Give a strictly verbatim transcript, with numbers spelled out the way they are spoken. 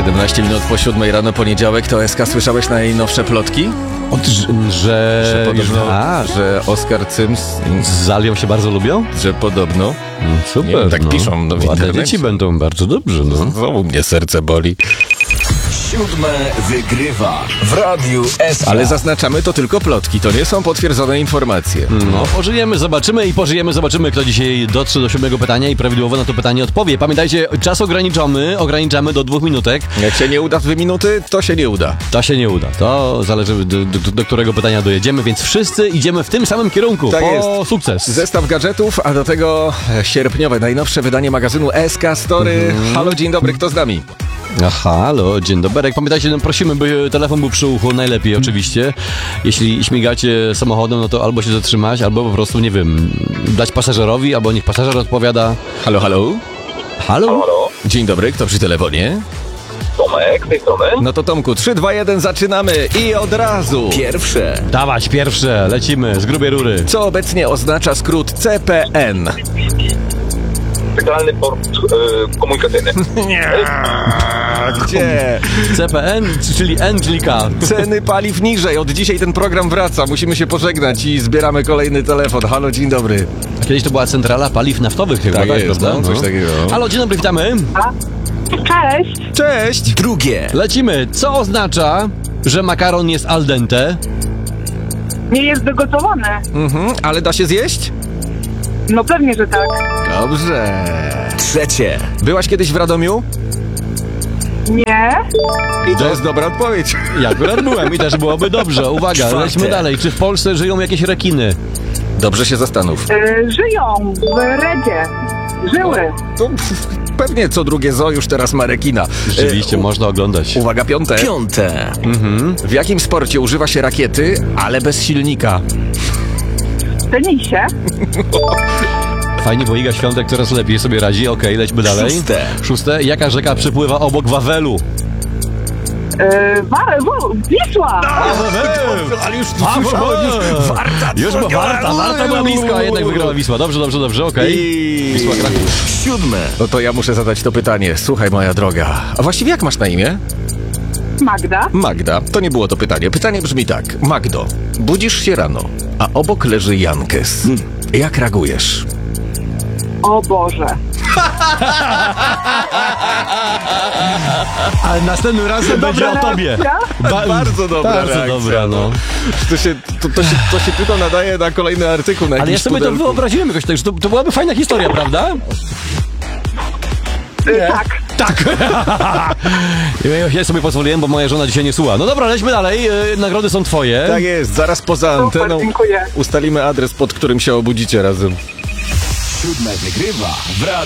siedemnaście minut po siódmej rano, poniedziałek, to S K. Słyszałeś najnowsze plotki? Od, że... Że podobno, A, że Oskar Cyms z Alią się bardzo lubią? Że podobno. No, super. Nie wiem, tak no. piszą no, w Ładne internecie. dzieci będą bardzo dobrze, no. Znowu mnie serce boli. Siódme wygrywa w Radiu S K. Ale zaznaczamy, to tylko plotki, to nie są potwierdzone informacje. No, pożyjemy, zobaczymy i pożyjemy, zobaczymy, kto dzisiaj dotrze do siódmego pytania i prawidłowo na to pytanie odpowie. Pamiętajcie, czas ograniczamy, ograniczamy do dwóch minutek. Jak się nie uda w dwie minuty, to się nie uda. To się nie uda. To zależy, do, do, do którego pytania dojedziemy, więc wszyscy idziemy w tym samym kierunku. Tak po jest. sukces. Zestaw gadżetów, a do tego sierpniowe, najnowsze wydanie magazynu S K Story. Mhm. Halo, dzień dobry, kto z nami? Aha, halo, dzień dobry. Pamiętajcie, no, prosimy, by telefon był przy uchu, najlepiej oczywiście. Jeśli śmigacie samochodem, no to albo się zatrzymać, albo po prostu, nie wiem, dać pasażerowi, albo niech pasażer odpowiada. Halo, halo? Halo? Halo, Dzień dobry, kto przy telefonie? Tomek z tej strony. No to Tomku, trzy, dwa, jeden, zaczynamy i od razu. Pierwsze. Dawać pierwsze, lecimy z grubej rury. Co obecnie oznacza skrót C P N? Centralny Port e, Komunikacyjny. Nie. Gdzie? C P N, czyli N, czyli K. Ceny paliw niżej. Od dzisiaj ten program wraca. Musimy się pożegnać i zbieramy kolejny telefon. Halo, dzień dobry. Kiedyś to była centrala paliw naftowych chyba, Tak tak, jest, prawda? no, coś takiego. Halo, dzień dobry, witamy. Cześć! Cześć. Drugie. Lecimy. Co oznacza, że makaron jest al dente? Nie jest wygotowany. Mhm, ale da się zjeść? No pewnie, że tak. Dobrze. Trzecie. Byłaś kiedyś w Radomiu? Nie? I to jest dobra odpowiedź. Ja akurat byłem i też byłoby dobrze. Uwaga, Czwarte. lećmy dalej. Czy w Polsce żyją jakieś rekiny? Dobrze się zastanów. Y, żyją w Redzie. Żyły. To pff, pewnie co drugie zoo już teraz ma rekina. Rzeczywiście, E, u- można oglądać. Uwaga, piąte. Piąte. W jakim sporcie używa się rakiety, ale bez silnika? W tenisie. Fajnie, bo Iga Świątek coraz lepiej sobie radzi. Okej, lećmy dalej. Szóste. Szóste. Jaka rzeka przepływa obok Wawelu? Y, War- w- Wisła. Ale już Warta. Już była Warta, Warta była blisko, a jednak wygrała Wisła. Dobrze, dobrze, dobrze, okej. I... Wisła Kraków. Siódme. No to ja muszę zadać to pytanie. Słuchaj, moja droga. A właściwie jak masz na imię? Magda. Magda. To nie było to pytanie. Pytanie brzmi tak. Magdo, budzisz się rano, a obok leży Jankes. Jak reagujesz? O Boże. Ale następnym razem będzie o tobie. reakcja. Ba- Bardzo dobra Bardzo reakcja, dobra, no. To się, to, to, się, to się tylko nadaje na kolejny artykuł na Ale ja jakimś sobie to pudelku. wyobraziłem jakoś tak, że to, to byłaby fajna historia, prawda? Y, tak. Tak. Ja sobie pozwoliłem, bo moja żona dzisiaj nie słucha. No dobra, lećmy dalej. Yy, Nagrody są twoje. Tak jest, zaraz poza Super, anteną dziękuję. ustalimy adres, pod którym się obudzicie razem. Siódme wygrywa w Radiu